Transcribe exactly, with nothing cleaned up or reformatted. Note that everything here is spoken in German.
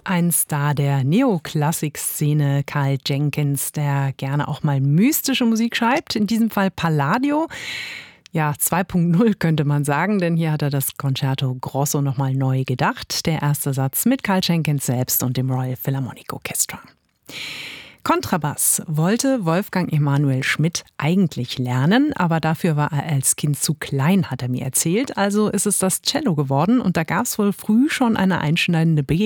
Ein Star der Neoklassik-Szene, Karl Jenkins, der gerne auch mal mystische Musik schreibt, in diesem Fall Palladio. Ja, zwei Punkt null könnte man sagen, denn hier hat er das Concerto Grosso nochmal neu gedacht. Der erste Satz mit Karl Jenkins selbst und dem Royal Philharmonic Orchestra. Kontrabass wollte Wolfgang Emanuel Schmidt eigentlich lernen, aber dafür war er als Kind zu klein, hat er mir erzählt. Also ist es das Cello geworden und da gab es wohl früh schon eine einschneidende Begegnung.